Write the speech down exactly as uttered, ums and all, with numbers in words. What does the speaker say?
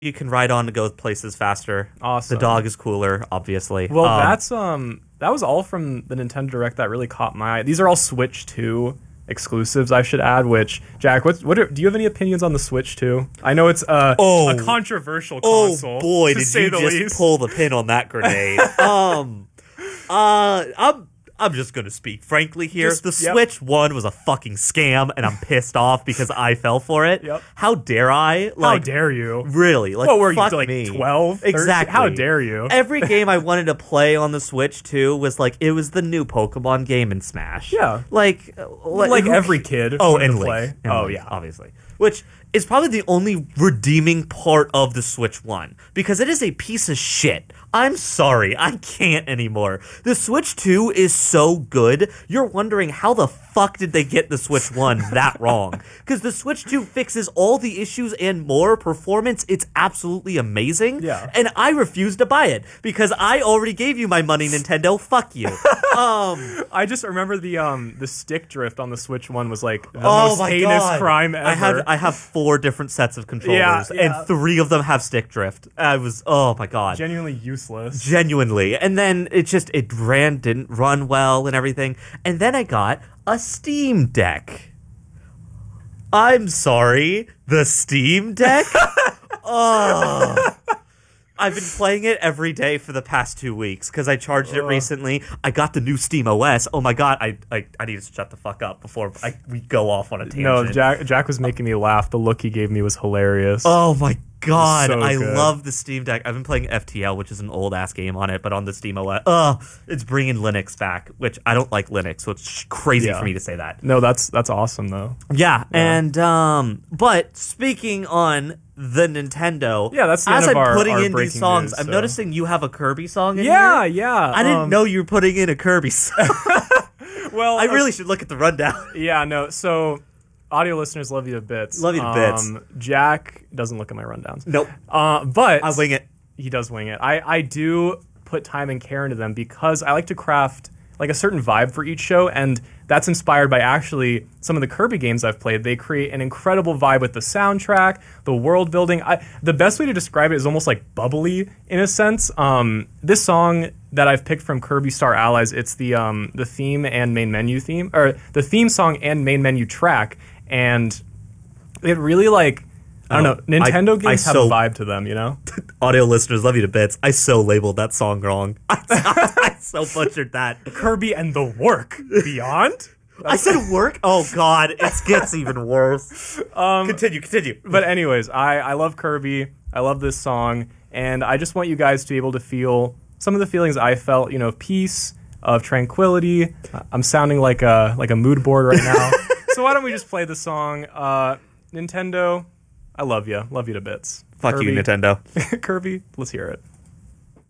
You can ride on to go places faster. Awesome. The dog is cooler, obviously. Well, um, that's um that was all from the Nintendo Direct that really caught my eye. These are all Switch two exclusives, I should add. Which, Jack, what what are, do you have any opinions on the Switch two? I know it's uh, oh, a controversial oh console. boy, to did say you the just least. pull the pin on that grenade? um, uh, I'm. I'm just going to speak frankly here. Just- the yep. Switch one was a fucking scam, and I'm pissed off because I fell for it. Yep. How dare I? Like, How dare you? Really? Like, What were you, fuck like me. twelve? Exactly. How dare you? Every game I wanted to play on the Switch too was like it was the new Pokemon game in Smash. Yeah. Like, uh, Like who every ca- kid Oh, wanted and to Link. play. And Oh, Link, yeah. obviously. Which is probably the only redeeming part of the Switch one because it is a piece of shit. I'm sorry, I can't anymore. The Switch two is so good. You're wondering how the fuck did they get the Switch one that wrong? Because the Switch two fixes all the issues and more. Performance, it's absolutely amazing. Yeah. And I refuse to buy it because I already gave you my money, Nintendo. Fuck you. Um, I just remember the um the stick drift on the Switch one was like the oh most my heinous God. crime ever. I have I have four different sets of controllers, Yeah, yeah. and three of them have stick drift. I was oh my God. genuinely useless. Genuinely. And then it just, it ran, didn't run well and everything. And then I got a Steam Deck. I'm sorry, the Steam Deck? Oh. I've been playing it every day for the past two weeks because I charged it Ugh. recently. I got the new Steam O S. Oh my God, I I, I need to shut the fuck up before I, we go off on a tangent. No, Jack Jack was making me laugh. The look he gave me was hilarious. Oh my God, So I good. love the Steam Deck. I've been playing F T L, which is an old ass game on it, but on the Steam O S. Oh, it's bringing Linux back, which I don't like Linux, so it's sh- crazy Yeah. for me to say that. No, that's that's awesome though. Yeah, and um, but speaking on the Nintendo, Yeah, that's the as end of I'm our- putting our in these breaking songs, news, I'm so. noticing you have a Kirby song in Yeah, here. yeah. I didn't um, know you were putting in a Kirby song. Well, I really should look at the rundown. Yeah, no. So, audio listeners love you to bits. Love you to bits. Um, Jack doesn't look at my rundowns. Nope, Uh, but I wing it. he does wing it. I, I do put time and care into them because I like to craft like a certain vibe for each show, and that's inspired by actually some of the Kirby games I've played. They create an incredible vibe with the soundtrack, the world building. I, the best way to describe it is almost like bubbly in a sense. Um, this song that I've picked from Kirby Star Allies, it's the um, the theme and main menu theme, or the theme song and main menu track, and it really like. I don't know. Nintendo I- I games have so- a vibe to them, you know? Audio listeners love you to bits. I so labeled that song wrong. I, I so butchered that. Kirby and the work beyond? I said work? Oh, God. It gets even worse. Um, continue, continue. But anyways, I, I love Kirby. I love this song. And I just want you guys to be able to feel some of the feelings I felt, you know, peace, of tranquility. I'm sounding like a like a mood board right now. So why don't we just play the song? Uh, Nintendo, I love you. Love you to bits. Fuck Kirby, you, Nintendo. Kirby, let's hear it.